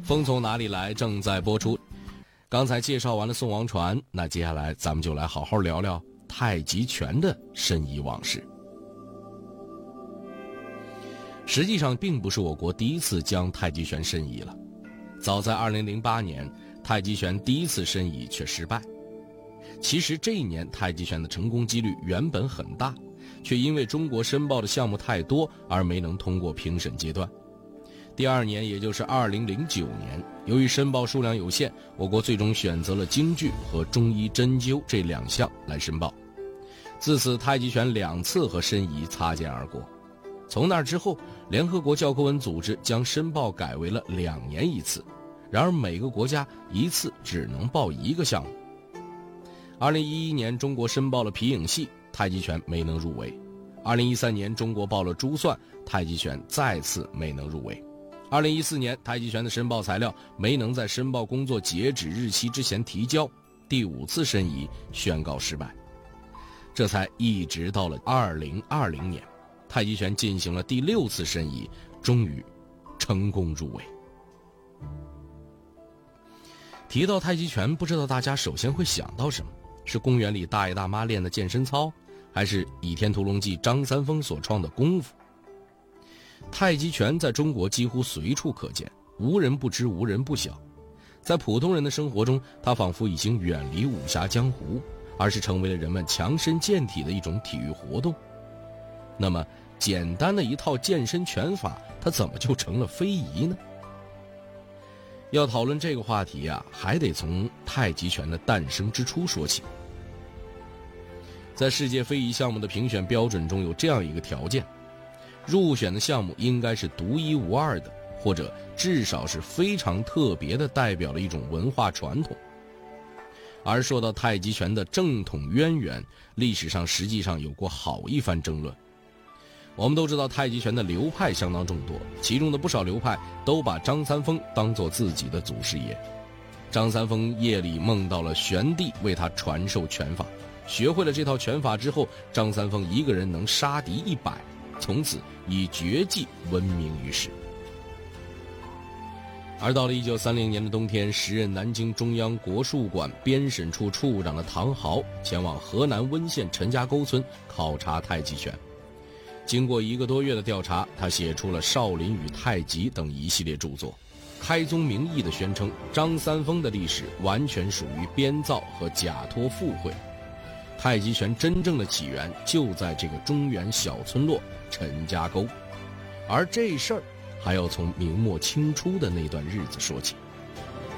风从哪里来正在播出。刚才介绍完了宋王传，那接下来咱们就来好好聊聊太极拳的申遗往事。实际上并不是我国第一次将太极拳申遗了，早在2008年，太极拳第一次申遗却失败。其实这一年太极拳的成功几率原本很大，却因为中国申报的项目太多而没能通过评审阶段。第二年，也就是2009年，由于申报数量有限，我国最终选择了京剧和中医针灸这2项来申报。自此，太极拳2次和申遗擦肩而过。从那之后，联合国教科文组织将申报改为了2年1次，然而每个国家1次只能报1个项目。2011年，中国申报了皮影戏，太极拳没能入围。2013年，中国报了珠算，太极拳再次没能入围。2014年，太极拳的申报材料没能在申报工作截止日期之前提交，第5次申遗宣告失败。这才一直到了2020年，太极拳进行了第6次申遗，终于成功入围。提到太极拳，不知道大家首先会想到什么？是公园里大爷大妈练的健身操，还是《倚天屠龙记》张三丰所创的功夫？太极拳在中国几乎随处可见，无人不知，无人不晓。在普通人的生活中，它仿佛已经远离武侠江湖，而是成为了人们强身健体的一种体育活动。那么，简单的一套健身拳法，它怎么就成了非遗呢？要讨论这个话题啊，还得从太极拳的诞生之初说起。在世界非遗项目的评选标准中有这样一个条件，入选的项目应该是独一无二的，或者至少是非常特别的，代表了一种文化传统。而说到太极拳的正统渊源，历史上实际上有过好一番争论。我们都知道太极拳的流派相当众多，其中的不少流派都把张三丰当作自己的祖师爷。张三丰夜里梦到了玄帝为他传授拳法，学会了这套拳法之后，张三丰一个人能杀敌100，从此以绝技闻名于世。而到了1930年的冬天，时任南京中央国术馆编审处处长的唐豪前往河南温县陈家沟村考察太极拳。经过1个多月的调查，他写出了《少林与太极》等一系列著作，开宗明义地宣称张三丰的历史完全属于编造和假托附会，太极拳真正的起源就在这个中原小村落陈家沟。而这事儿还要从明末清初的那段日子说起。